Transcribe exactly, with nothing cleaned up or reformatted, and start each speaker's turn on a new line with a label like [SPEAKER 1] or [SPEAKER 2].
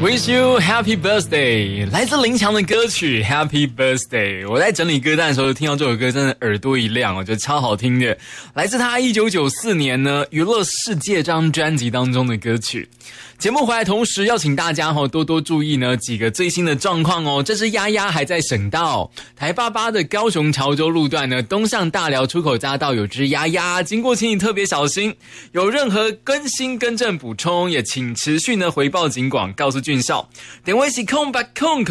[SPEAKER 1] Wish you happy birthday， 来自林强的歌曲 Happy Birthday。我在整理歌单的时候听到这首歌，真的耳朵一亮，我觉得超好听的。来自他一九九四年呢《娱乐世界》这张专辑当中的歌曲。节目回来同时要请大家多多注意呢几个最新的状况哦。这是丫丫还在省道台八八的高雄潮州路段呢，东向大寮出口匝道有只丫丫，经过请你特别小心。有任何更新更正补充，也请持续呢回报警广，告诉俊少。点位是空白空。